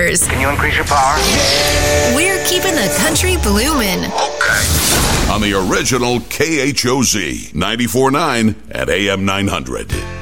hours. Can you increase your power? We're keeping the country bloomin'. Okay. On the original KHOZ 94.9 at AM 900.